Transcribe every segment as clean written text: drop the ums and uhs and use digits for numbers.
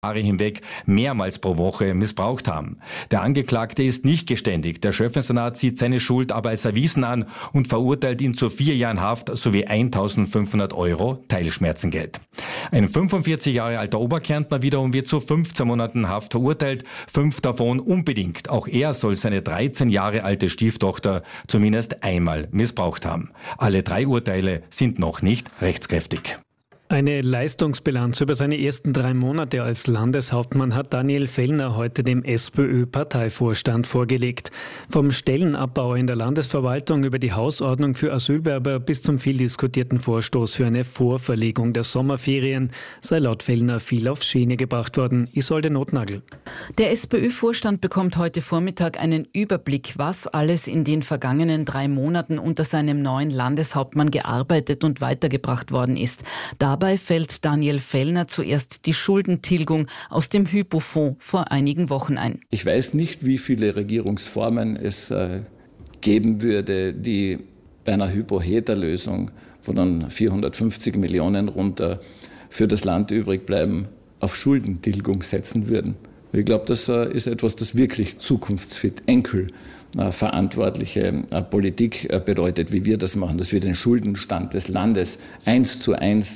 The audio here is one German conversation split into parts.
Jahre hinweg mehrmals pro Woche missbraucht haben. Der Angeklagte ist nicht geständig. Der Schöffensenat sieht seine Schuld aber als erwiesen an und verurteilt ihn zu 4 Jahren Haft sowie 1.500 € Teilschmerzengeld. Ein 45 Jahre alter Oberkärntner wiederum wird zu 15 Monaten Haft verurteilt, 5 davon unbedingt. Auch er soll seine 13 Jahre alte Stieftochter zumindest einmal missbraucht haben. Alle 3 Urteile sind noch nicht rechtskräftig. Eine Leistungsbilanz über seine ersten 3 Monate als Landeshauptmann hat Daniel Fellner heute dem SPÖ-Parteivorstand vorgelegt. Vom Stellenabbau in der Landesverwaltung über die Hausordnung für Asylbewerber bis zum viel diskutierten Vorstoß für eine Vorverlegung der Sommerferien sei laut Fellner viel auf Schiene gebracht worden. Isolde Notnagel. Der SPÖ-Vorstand bekommt heute Vormittag einen Überblick, was alles in den vergangenen 3 Monaten unter seinem neuen Landeshauptmann gearbeitet und weitergebracht worden ist. Dabei fällt Daniel Fellner zuerst die Schuldentilgung aus dem Hypo-Fonds vor einigen Wochen ein. Ich weiß nicht, wie viele Regierungsformen es geben würde, die bei einer Hypo-Heta-Lösung, wo dann 450 Millionen runter für das Land übrig bleiben, auf Schuldentilgung setzen würden. Ich glaube, das ist etwas, das wirklich zukunftsfit, enkelverantwortliche Politik bedeutet, wie wir das machen, dass wir den Schuldenstand des Landes 1:1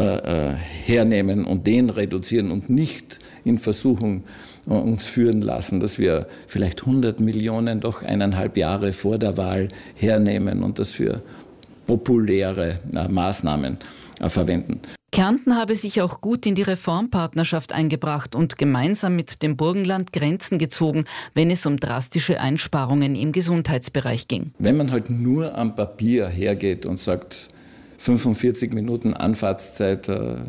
hernehmen und den reduzieren und nicht in Versuchung uns führen lassen, dass wir vielleicht 100 Millionen doch 1,5 Jahre vor der Wahl hernehmen und das für populäre Maßnahmen verwenden. Kärnten habe sich auch gut in die Reformpartnerschaft eingebracht und gemeinsam mit dem Burgenland Grenzen gezogen, wenn es um drastische Einsparungen im Gesundheitsbereich ging. Wenn man halt nur am Papier hergeht und sagt, 45 Minuten Anfahrtszeit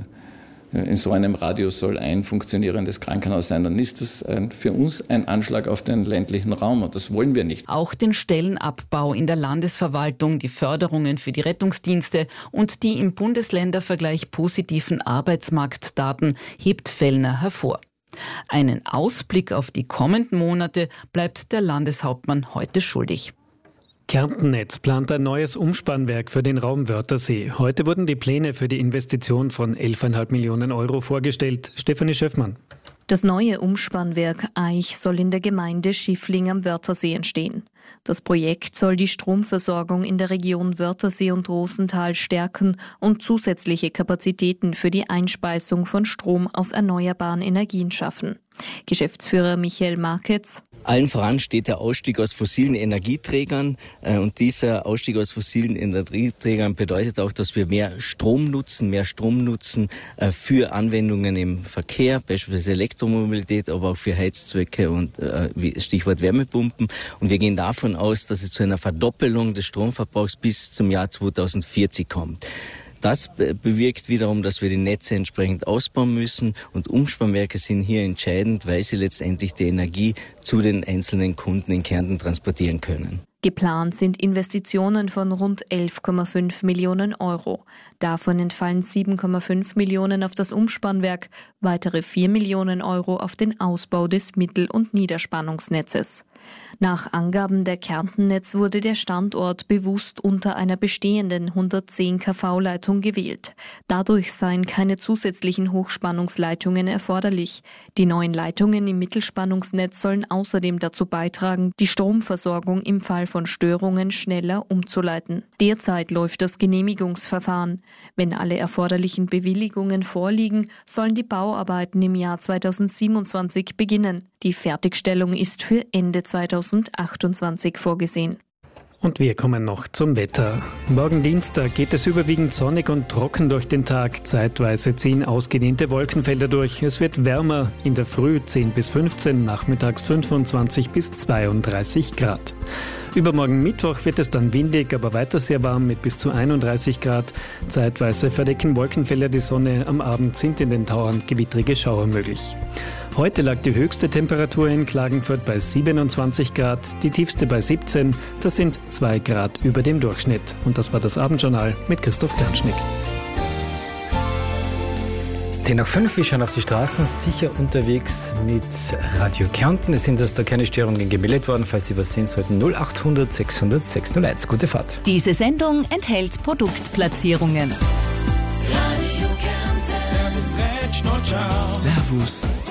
in so einem Radius soll ein funktionierendes Krankenhaus sein, dann ist das für uns ein Anschlag auf den ländlichen Raum und das wollen wir nicht. Auch den Stellenabbau in der Landesverwaltung, die Förderungen für die Rettungsdienste und die im Bundesländervergleich positiven Arbeitsmarktdaten hebt Fellner hervor. Einen Ausblick auf die kommenden Monate bleibt der Landeshauptmann heute schuldig. Kärntennetz plant ein neues Umspannwerk für den Raum Wörthersee. Heute wurden die Pläne für die Investition von 11,5 Millionen € vorgestellt. Stefanie Schöffmann. Das neue Umspannwerk Aich soll in der Gemeinde Schiffling am Wörthersee entstehen. Das Projekt soll die Stromversorgung in der Region Wörthersee und Rosental stärken und zusätzliche Kapazitäten für die Einspeisung von Strom aus erneuerbaren Energien schaffen. Geschäftsführer Michael Marketz. Allen voran steht der Ausstieg aus fossilen Energieträgern und dieser Ausstieg aus fossilen Energieträgern bedeutet auch, dass wir mehr Strom nutzen für Anwendungen im Verkehr, beispielsweise Elektromobilität, aber auch für Heizzwecke und Stichwort Wärmepumpen. Und wir gehen davon aus, dass es zu einer Verdoppelung des Stromverbrauchs bis zum Jahr 2040 kommt. Das bewirkt wiederum, dass wir die Netze entsprechend ausbauen müssen und Umspannwerke sind hier entscheidend, weil sie letztendlich die Energie zu den einzelnen Kunden in Kärnten transportieren können. Geplant sind Investitionen von rund 11,5 Millionen €. Davon entfallen 7,5 Millionen auf das Umspannwerk, weitere 4 Millionen € auf den Ausbau des Mittel- und Niederspannungsnetzes. Nach Angaben der Kärntennetz wurde der Standort bewusst unter einer bestehenden 110 kV-Leitung gewählt. Dadurch seien keine zusätzlichen Hochspannungsleitungen erforderlich. Die neuen Leitungen im Mittelspannungsnetz sollen außerdem dazu beitragen, die Stromversorgung im Fall von Störungen schneller umzuleiten. Derzeit läuft das Genehmigungsverfahren. Wenn alle erforderlichen Bewilligungen vorliegen, sollen die Bauarbeiten im Jahr 2027 beginnen. Die Fertigstellung ist für Ende 2028 vorgesehen. Und wir kommen noch zum Wetter. Morgen Dienstag geht es überwiegend sonnig und trocken durch den Tag. Zeitweise ziehen ausgedehnte Wolkenfelder durch. Es wird wärmer, in der Früh 10 bis 15, nachmittags 25 bis 32 Grad. Übermorgen Mittwoch wird es dann windig, aber weiter sehr warm mit bis zu 31 Grad. Zeitweise verdecken Wolkenfelder die Sonne. Am Abend sind in den Tauern gewittrige Schauer möglich. Heute lag die höchste Temperatur in Klagenfurt bei 27 Grad, die tiefste bei 17. Das sind 2 Grad über dem Durchschnitt. Und das war das Abendjournal mit Christoph Kernschnick. 10:05, wir schauen auf die Straßen, sicher unterwegs mit Radio Kärnten. Es sind aus der keine Störungen gemeldet worden, falls Sie was sehen sollten. 0800 600 601. Gute Fahrt. Diese Sendung enthält Produktplatzierungen. Radio Kärnten. Servus.